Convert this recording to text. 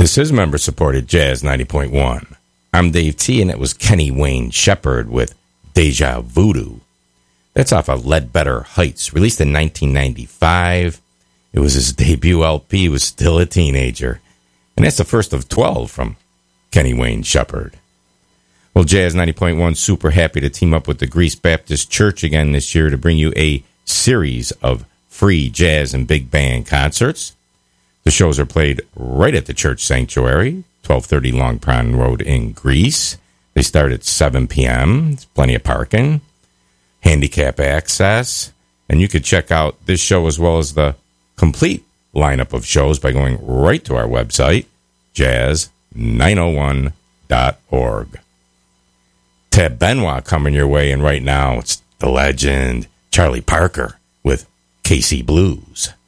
This is member-supported Jazz 90.1. I'm Dave T, and it was Kenny Wayne Shepherd with Deja Voodoo. That's off of Ledbetter Heights, released in 1995. It was his debut LP. He was still a teenager. And that's the first of 12 from Kenny Wayne Shepherd. Well, Jazz 90.1 super happy to team up with the Greece Baptist Church again this year to bring you a series of free jazz and big band concerts. The shows are played right at the church sanctuary, 1230 Long Pond Road in Greece. They start at 7 p.m. There's plenty of parking, handicap access, and you could check out this show as well as the complete lineup of shows by going right to our website, jazz901.org. Ted Benoit coming your way, and right now it's the legend Charlie Parker with KC Blues.